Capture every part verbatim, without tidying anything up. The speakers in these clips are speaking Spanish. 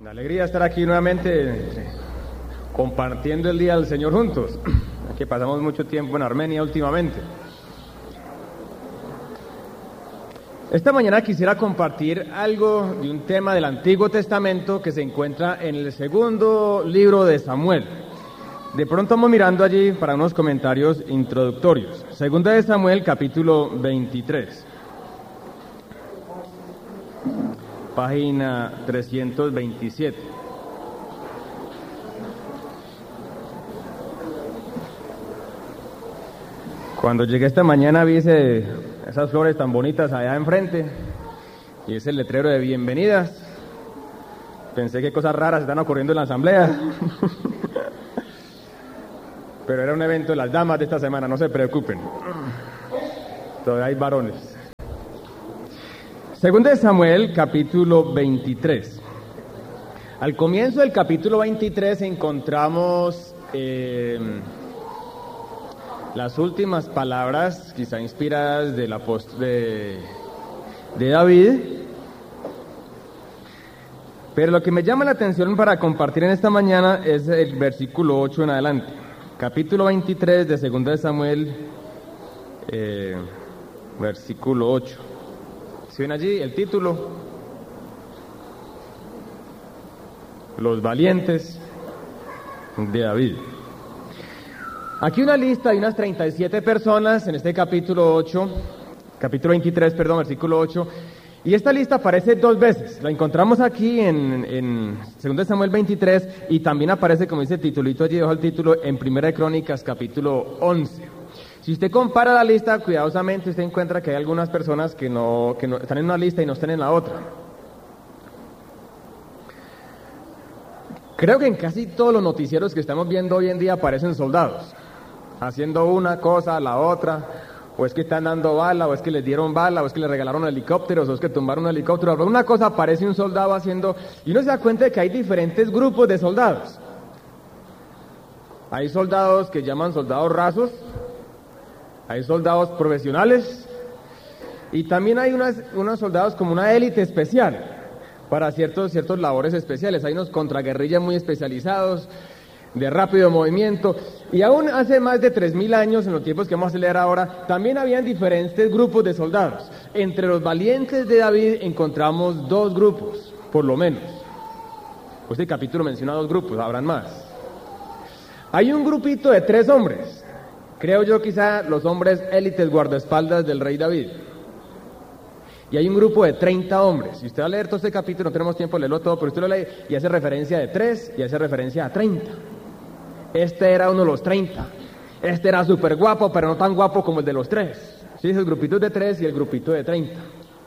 La alegría de estar aquí nuevamente compartiendo el Día del Señor juntos, que pasamos mucho tiempo en Armenia últimamente. Esta mañana quisiera compartir algo de un tema del Antiguo Testamento que se encuentra en el segundo libro de Samuel. De pronto vamos mirando allí para unos comentarios introductorios. Segunda de Samuel, capítulo veintitrés. Página trescientos veintisiete. Cuando llegué esta mañana vi ese, esas flores tan bonitas allá enfrente y ese letrero de bienvenidas. Pensé que cosas raras están ocurriendo en la asamblea. Pero era un evento de las damas de esta semana, no se preocupen. Todavía hay varones. Segunda de Samuel, capítulo veintitrés. Al comienzo del capítulo veintitrés encontramos eh, las últimas palabras, quizá inspiradas del apóstol de, de David. Pero lo que me llama la atención para compartir en esta mañana es el versículo ocho en adelante. Capítulo veintitrés de Segunda de Samuel, eh, versículo ocho. ¿Sí ven allí el título? Los valientes de David. Aquí una lista de unas treinta y siete personas en este capítulo ocho, capítulo veintitrés, perdón, versículo ocho. Y esta lista aparece dos veces. La encontramos aquí en, en Segunda de Samuel veintitrés y también aparece, como dice el titulito allí debajo del título, en Primera de Crónicas, capítulo once. Si usted compara la lista cuidadosamente, usted encuentra que hay algunas personas que no, que no están en una lista y no están en la otra. Creo que en casi todos los noticieros que estamos viendo hoy en día aparecen soldados, haciendo una cosa, la otra, o es que están dando bala, o es que les dieron bala, o es que les regalaron helicópteros, o es que tumbaron un helicóptero. Alguna cosa aparece un soldado haciendo, y uno se da cuenta de que hay diferentes grupos de soldados. Hay soldados que llaman soldados rasos, hay soldados profesionales, y también hay unas, unos soldados como una élite especial, para ciertos, ciertos labores especiales. Hay unos contraguerrillas muy especializados, de rápido movimiento, y aún hace más de tres mil años, en los tiempos que vamos a leer ahora, también habían diferentes grupos de soldados. Entre los valientes de David encontramos dos grupos, por lo menos. Este capítulo menciona dos grupos, habrán más. Hay un grupito de tres hombres, creo yo quizá los hombres élites guardaespaldas del rey David. Y hay un grupo de treinta hombres. Si usted va a leer todo este capítulo, no tenemos tiempo de leerlo todo, pero usted lo lee y hace referencia de tres y hace referencia a treinta. Este era uno de los treinta. Este era súper guapo, pero no tan guapo como el de los tres. Sí, es el grupito de tres y el grupito de treinta.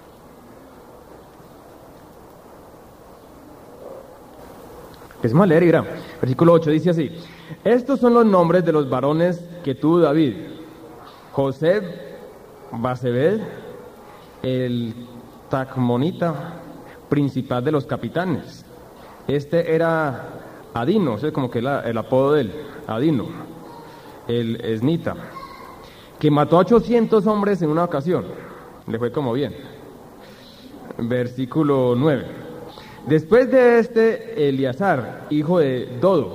Empecemos a leer y verán. Versículo ocho dice así: estos son los nombres de los varones que tuvo David: José, Basebed, el Tacmonita, principal de los capitanes. Este era Adino, ese es como que la, el apodo de él, Adino, el Esnita, que mató a ochocientos hombres en una ocasión. Le fue como bien. Versículo nueve. Después de este, Eleazar, hijo de Dodo,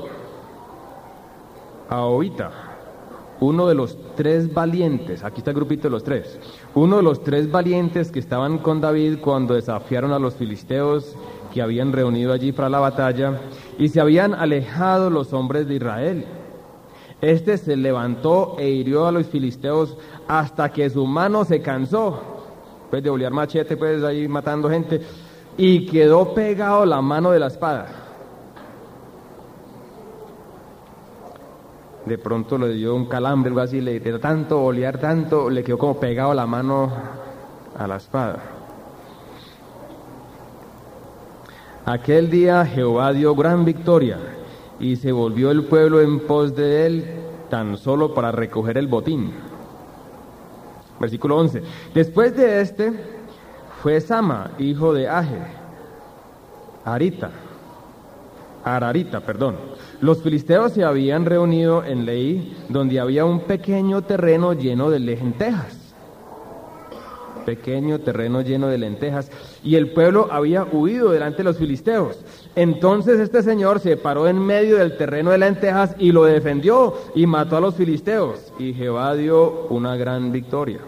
Ahobita, uno de los tres valientes, aquí está el grupito de los tres, uno de los tres valientes que estaban con David cuando desafiaron a los filisteos que habían reunido allí para la batalla y se habían alejado los hombres de Israel. Este se levantó e hirió a los filisteos hasta que su mano se cansó, pues de olear machete, pues ahí matando gente, y quedó pegado la mano de la espada. De pronto le dio un calambre, algo así, le dio tanto, olear tanto, le quedó como pegado la mano a la espada. Aquel día Jehová dio gran victoria, y se volvió el pueblo en pos de él, tan solo para recoger el botín. Versículo once. Después de este, fue Sama, hijo de Age, Arita, Ararita, perdón. Los filisteos se habían reunido en Leí, donde había un pequeño terreno lleno de lentejas. pequeño terreno lleno de lentejas, y el pueblo había huido delante de los filisteos. Entonces este señor se paró en medio del terreno de lentejas y lo defendió y mató a los filisteos, y Jehová dio una gran victoria.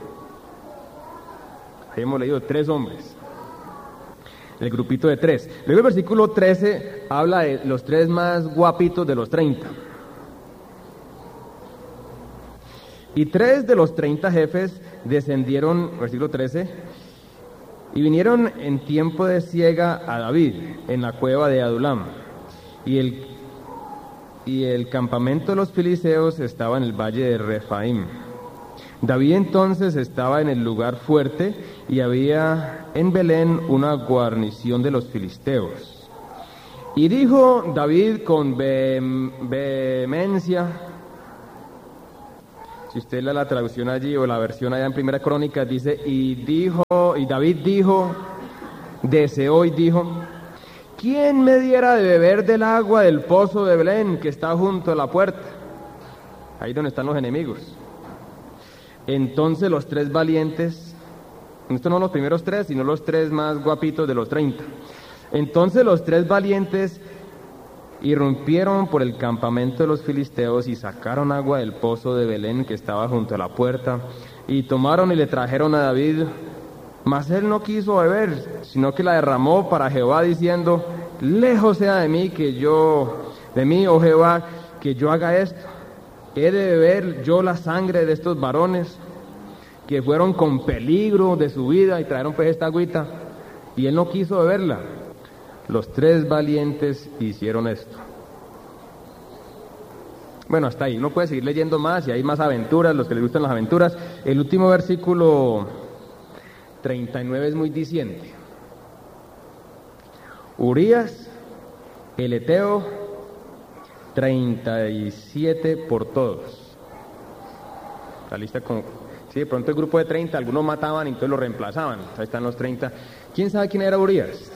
Ahí hemos leído tres hombres, el grupito de tres. Luego el versículo trece habla de los tres más guapitos de los treinta. Y tres de los treinta jefes descendieron, versículo trece, y vinieron en tiempo de siega a David, en la cueva de Adulam. Y el, y el campamento de los filisteos estaba en el valle de Refaim. David entonces estaba en el lugar fuerte, y había en Belén una guarnición de los filisteos. Y dijo David con vehem- vehemencia, si usted lee la traducción allí o la versión allá en Primera Crónica, dice, y dijo, y David dijo, deseó y dijo, ¿quién me diera de beber del agua del pozo de Belén que está junto a la puerta? Ahí donde están los enemigos. Entonces los tres valientes, estos no los primeros tres, sino los tres más guapitos de los treinta. Entonces los tres valientes irrumpieron por el campamento de los filisteos y sacaron agua del pozo de Belén que estaba junto a la puerta, y tomaron y le trajeron a David, mas él no quiso beber, sino que la derramó para Jehová, diciendo, lejos sea de mí que yo, de mí, oh Jehová, que yo haga esto. ¿He de beber yo la sangre de estos varones que fueron con peligro de su vida y trajeron pues esta agüita? Y él no quiso beberla. Los tres valientes hicieron esto. Bueno, hasta ahí. Uno puede seguir leyendo más y hay más aventuras, los que les gustan las aventuras. El último versículo treinta y nueve es muy diciente. Urías, el Eteo, treinta y siete por todos. La lista con... Sí, de pronto el grupo de treinta, algunos mataban y entonces lo reemplazaban. Ahí están los treinta. ¿Quién sabe quién era Urías?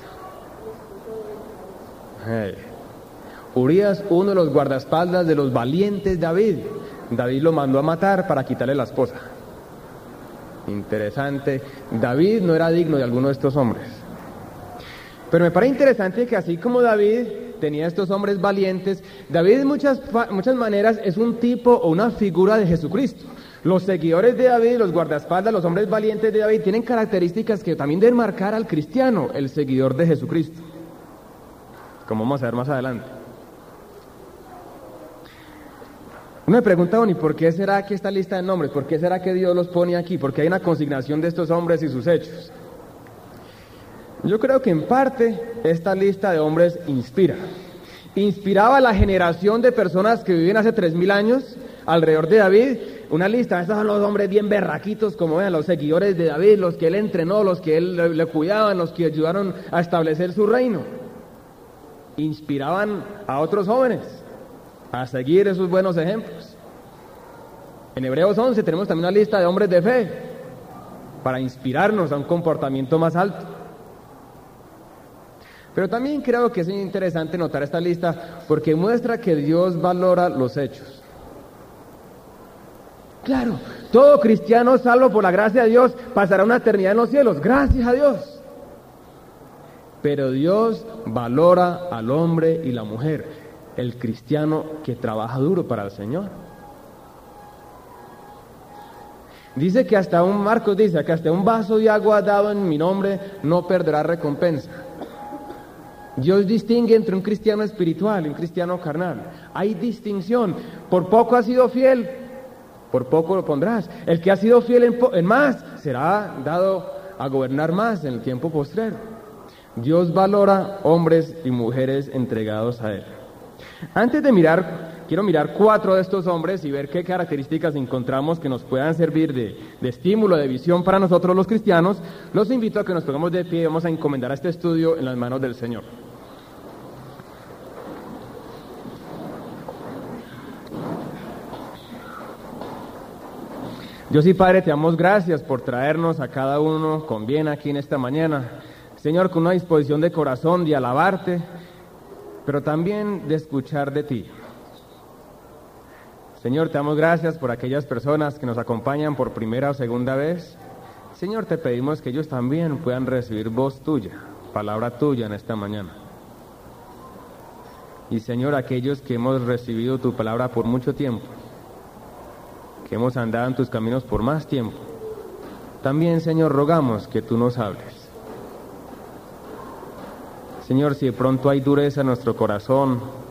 Hey. Urías, uno de los guardaespaldas de los valientes David. David lo mandó a matar para quitarle la esposa. Interesante. David no era digno de alguno de estos hombres. Pero me parece interesante que así como David tenía estos hombres valientes, David en muchas, muchas maneras es un tipo o una figura de Jesucristo. Los seguidores de David, los guardaespaldas, los hombres valientes de David, tienen características que también deben marcar al cristiano, el seguidor de Jesucristo, como vamos a ver más adelante. Uno me pregunta, bueno, ¿y por qué será que esta lista de nombres? ¿Por qué será que Dios los pone aquí? ¿Por qué hay una consignación de estos hombres y sus hechos? Yo creo que en parte esta lista de hombres inspira. Inspiraba a la generación de personas que vivían hace tres mil años alrededor de David. Una lista, estos son los hombres bien berraquitos, como vean, los seguidores de David, los que él entrenó, los que él le, le cuidaban, los que ayudaron a establecer su reino. Inspiraban a otros jóvenes a seguir esos buenos ejemplos. En Hebreos once tenemos también una lista de hombres de fe para inspirarnos a un comportamiento más alto. Pero también creo que es interesante notar esta lista porque muestra que Dios valora los hechos. Claro, todo cristiano salvo por la gracia de Dios pasará una eternidad en los cielos, gracias a Dios. Pero Dios valora al hombre y la mujer, el cristiano que trabaja duro para el Señor. Dice que hasta un, Marcos dice que hasta un vaso de agua dado en mi nombre no perderá recompensa. Dios distingue entre un cristiano espiritual y un cristiano carnal. Hay distinción. Por poco has sido fiel, por poco lo pondrás. El que ha sido fiel en, en más será dado a gobernar más en el tiempo postrero. Dios valora hombres y mujeres entregados a Él. Antes de mirar, quiero mirar cuatro de estos hombres y ver qué características encontramos que nos puedan servir de, de estímulo, de visión para nosotros los cristianos. Los invito a que nos pongamos de pie y vamos a encomendar este estudio en las manos del Señor. Dios y Padre, te damos gracias por traernos a cada uno con bien aquí en esta mañana. Señor, con una disposición de corazón de alabarte, pero también de escuchar de ti. Señor, te damos gracias por aquellas personas que nos acompañan por primera o segunda vez. Señor, te pedimos que ellos también puedan recibir voz tuya, palabra tuya en esta mañana. Y Señor, aquellos que hemos recibido tu palabra por mucho tiempo, que hemos andado en tus caminos por más tiempo, también, Señor, rogamos que tú nos hables. Señor, si de pronto hay dureza en nuestro corazón,